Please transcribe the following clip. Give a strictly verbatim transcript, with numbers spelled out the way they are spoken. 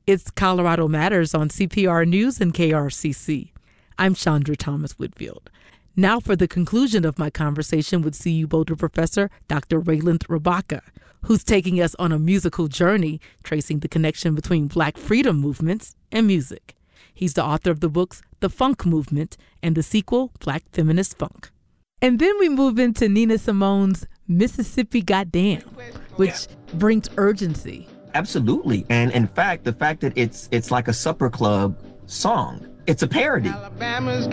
It's Colorado Matters on C P R News and K R C C. I'm Chandra Thomas Whitfield. Now for the conclusion of my conversation with C U Boulder professor Doctor Raylanth Rabaka, who's taking us on a musical journey tracing the connection between Black freedom movements and music. He's the author of the books The Funk Movement and the sequel Black Feminist Funk. And then we move into Nina Simone's Mississippi Goddam, which yeah. brings urgency. Absolutely. And in fact, the fact that it's it's like a supper club song, it's a parody. Alabama's